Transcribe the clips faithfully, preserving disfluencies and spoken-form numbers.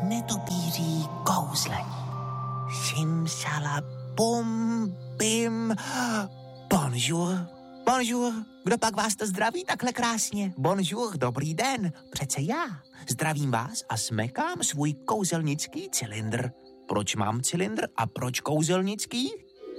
netopíří kouzlení. Simsala bum bim. Bonjour, bonjour. Kdo pak vás to zdraví takhle krásně? Bonjour, dobrý den. Přece já. Zdravím vás a smekám svůj kouzelnický cylindr. Proč mám cylindr a proč kouzelnický?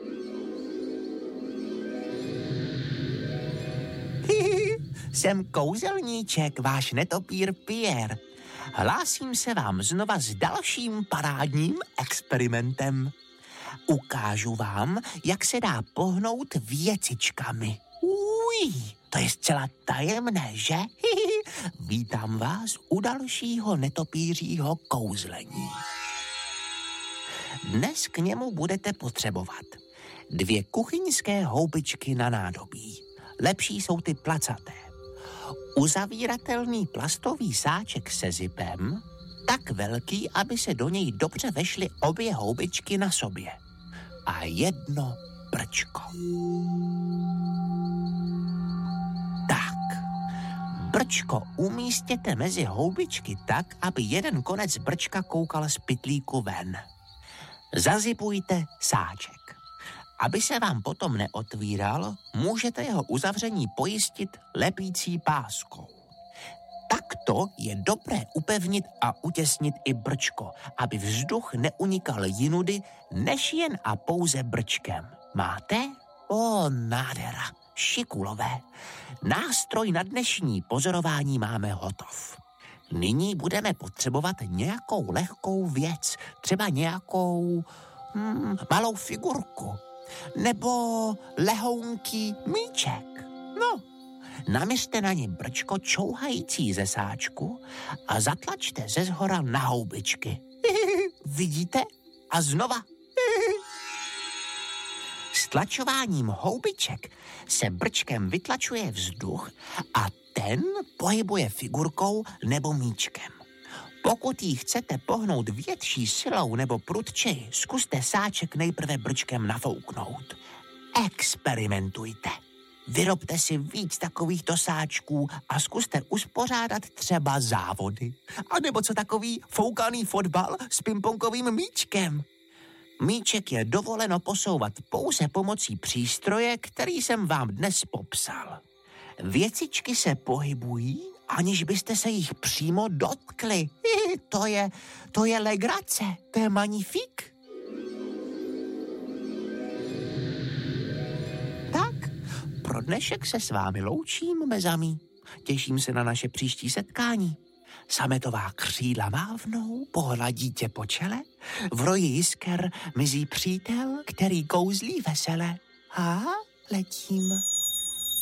Jsem kouzelníček, váš netopír Pierre. Hlásím se vám znova s dalším parádním experimentem. Ukážu vám, jak se dá pohnout věcičkami. Uj, to je zcela tajemné, že? Vítám vás u dalšího netopířího kouzlení. Dnes k němu budete potřebovat dvě kuchyňské houbičky na nádobí. Lepší jsou ty placaté. Uzavíratelný plastový sáček se zipem, tak velký, aby se do něj dobře vešly obě houbičky na sobě. A jedno brčko. Tak, brčko umístěte mezi houbičky tak, aby jeden konec brčka koukal z pytlíku ven. Zazipujte sáček. Aby se vám potom neotvíral, můžete jeho uzavření pojistit lepící páskou. Takto je dobré upevnit a utěsnit i brčko, aby vzduch neunikal jinudy, než jen a pouze brčkem. Máte? O, nádhera, šikulové. Nástroj na dnešní pozorování máme hotov. Nyní budeme potřebovat nějakou lehkou věc, třeba nějakou hmm, malou figurku. Nebo lehounký míček. No, naměřte na ně brčko čouhající ze sáčku a zatlačte ze zhora na houbičky. Vidíte? A znova. S tlačováním houbiček se brčkem vytlačuje vzduch a ten pohybuje figurkou nebo míčkem. Pokud jí chcete pohnout větší silou nebo prudčeji, zkuste sáček nejprve brčkem nafouknout. Experimentujte. Vyrobte si víc takovýchto sáčků a zkuste uspořádat třeba závody. A nebo co takový foukaný fotbal s pingpongovým míčkem. Míček je dovoleno posouvat pouze pomocí přístroje, který jsem vám dnes popsal. Věcičky se pohybují, aniž byste se jich přímo dotkli. To je, to je legrace, to je magnifik. Tak, pro dnešek se s vámi loučím, mezamí. Těším se na naše příští setkání. Sametová křídla mávnou, pohladí tě po čele, v roji jisker mizí přítel, který kouzlí vesele. A letím.